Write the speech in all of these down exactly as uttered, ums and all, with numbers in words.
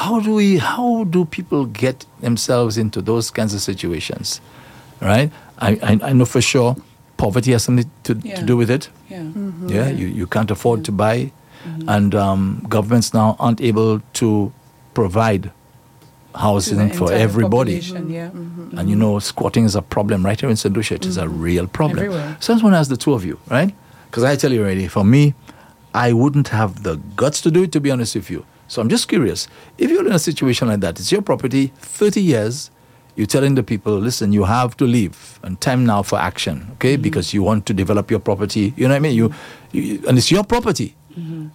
how do we? How do people get themselves into those kinds of situations? Right? I I, I know for sure poverty has something to, Yeah. to do with it. Yeah. Mm-hmm. Yeah, you, you can't afford to buy, Mm-hmm. and um, governments now aren't able to provide To housing the for entire everybody. population, Yeah. Mm-hmm. And you know, squatting is a problem right here in Saint Lucia. It is a real problem. Everywhere. So I just want to ask the two of you, right? Because I tell you already, for me, I wouldn't have the guts to do it, to be honest with you. So I'm just curious, if you're in a situation like that, it's your property, thirty years, you're telling the people, listen, you have to leave, and time now for action, okay? Mm-hmm. Because you want to develop your property, you know what I mean? You, you and it's your property. Mm-hmm.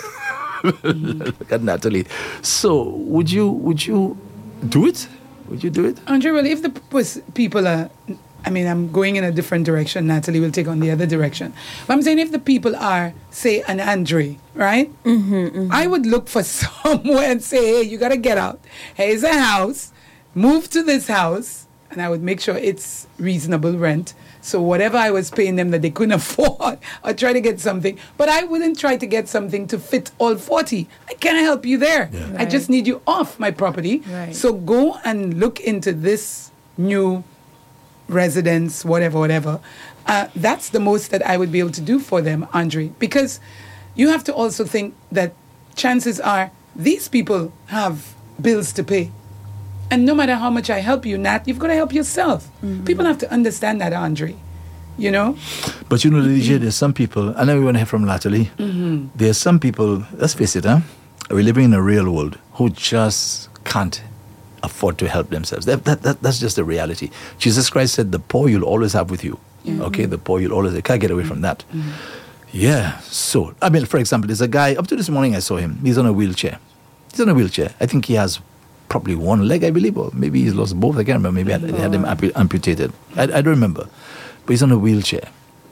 Look at Natalie. So would you would you do it? Would you do it? Andre, well, if the p- people are, I mean, I'm going in a different direction. Natalie will take on the other direction. But I'm saying if the people are, say, an Andre, right? Mm-hmm, mm-hmm. I would look for somewhere and say, hey, you got to get out. Here's a house. Move to this house. And I would make sure it's reasonable rent. So whatever I was paying them that they couldn't afford, I'd try to get something. But I wouldn't try to get something to fit all forty. I can't help you there. Yeah. I just need you off my property. Right. So go and look into this new residence, whatever, whatever. Uh, that's the most that I would be able to do for them, Andre. Because you have to also think that chances are these people have bills to pay. And no matter how much I help you, Nat, you've got to help yourself. Mm-hmm. People have to understand that, Andre. You know? But you know, D J, there's some people, I know we want to hear from Natalie. Mm-hmm. There's some people, let's face it, huh? We're living in a real world who just can't afford to help themselves. That, that, that, that's just the reality. Jesus Christ said, the poor you'll always have with you. Yeah. Okay, the poor you'll always, they can't get away from that. Mm-hmm. Yeah, so, I mean, for example, there's a guy, up to this morning I saw him, he's on a wheelchair. He's on a wheelchair. I think he has probably one leg, I believe, or maybe he's lost both. I can't remember. Maybe I- they had him ampu- amputated. I, I don't remember. But he's on a wheelchair.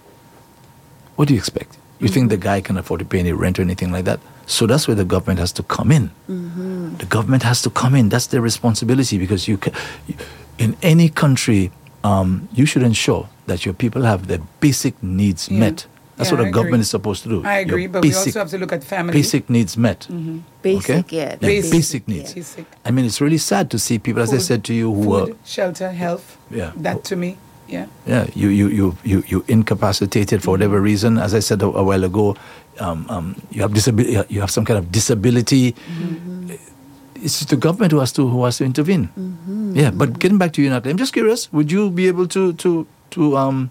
What do you expect? You think the guy can afford to pay any rent or anything like that? So that's where the government has to come in. Mm-hmm. The government has to come in. That's their responsibility, because you can, in any country, um, you should ensure that your people have their basic needs Yeah. met. That's Yeah, what I a government agree. is supposed to do. I agree, Your but we also have to look at family. basic needs met. Mm-hmm. Basic, Okay? yeah. Yeah, Basic, basic needs. yeah. Basic. I mean, it's really sad to see people, as I Food, said to you, who Food, are, shelter, health. Yeah. That to me, yeah. yeah, you, you, you, you, you incapacitated for whatever reason. As I said a, a while ago, um, um, you have disability, you have some kind of disability. Mm-hmm. It's the government who has to who has to intervene. Mm-hmm. Yeah, but getting back to you, Natalie, I'm just curious. Would you be able to to to um,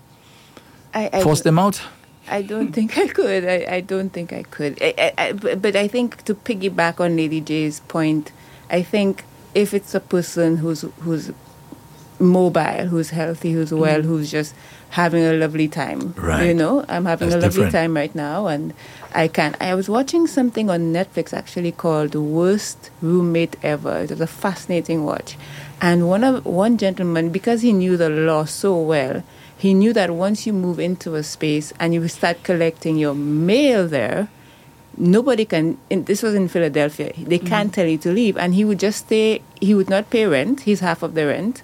I, I force don't- them out? I don't think I could. I, I don't think I could. I, I, I, but but I think to piggyback on Lady J's point, I think if it's a person who's who's mobile, who's healthy, who's well, who's just having a lovely time. Right. You know, I'm having That's a lovely different. time right now, and I can. I was watching something on Netflix actually called "The Worst Roommate Ever." It was a fascinating watch, and one of one gentleman, because he knew the law so well, he knew that once you move into a space and you start collecting your mail there, nobody can, in, this was in Philadelphia, they can't tell you to leave. And he would just stay, he would not pay rent, he's half of the rent,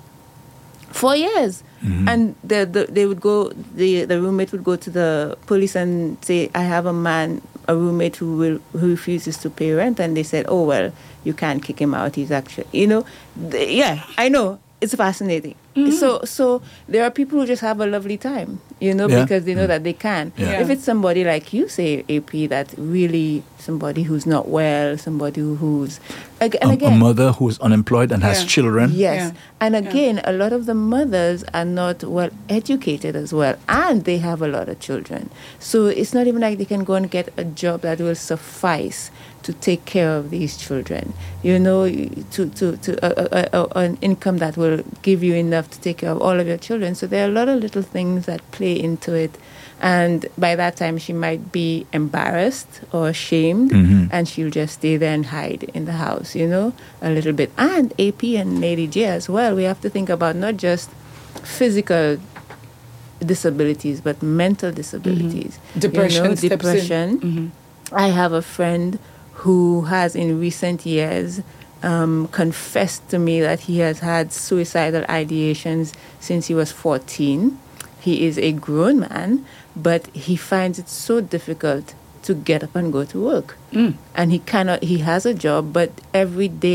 for years. Mhm. And the, the, they would go, the, the roommate would go to the police and say, I have a man, a roommate who will who refuses to pay rent. And they said, oh, well, you can't kick him out. He's actually, you know, th- yeah, I know. It's fascinating. So so there are people who just have a lovely time, you know, Yeah. because they know Mm. that they can. Yeah. If it's somebody like you say, A P, that really somebody who's not well, somebody who's ag- and A, a again, mother who's unemployed and has Yeah. children. yes, Yeah. and Yeah. again, a lot of the mothers are not well educated as well, and they have a lot of children. So it's not even like they can go and get a job that will suffice to take care of these children, you know, to to to uh, uh, uh, an income that will give you enough to take care of all of your children. So there are a lot of little things that play into it, and by that time she might be embarrassed or ashamed, Mhm. and she'll just stay there and hide in the house, you know, a little bit. And A P and Lady J as well, we have to think about not just physical disabilities, but mental disabilities. Depression You know, steps in. depression. Mhm. I have a friend who has in recent years um, confessed to me that he has had suicidal ideations since he was fourteen. He is a grown man, but he finds it so difficult to get up and go to work. Mm. And he cannot, he has a job, but every day